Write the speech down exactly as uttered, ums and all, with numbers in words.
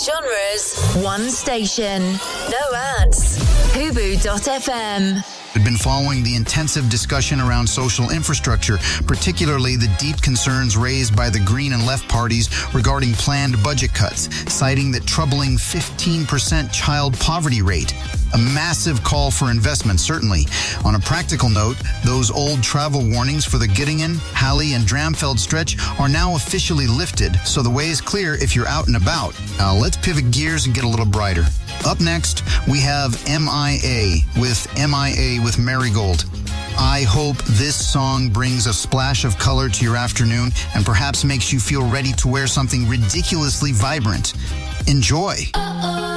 genres, one station. No ads. Hubu dot f m. We've been following the intensive discussion around social infrastructure, particularly the deep concerns raised by the Green and Left parties regarding planned budget cuts, citing the troubling fifteen percent child poverty rate. A massive call for investment, certainly. On a practical note, those old travel warnings for the Gittingen, Halle, and Dramfeld stretch are now officially lifted, so the way is clear if you're out and about. Now, let's pivot gears and get a little brighter. Up next, we have M I A with M I A with Marigold. I hope this song brings a splash of color to your afternoon and perhaps makes you feel ready to wear something ridiculously vibrant. Enjoy. Uh-oh.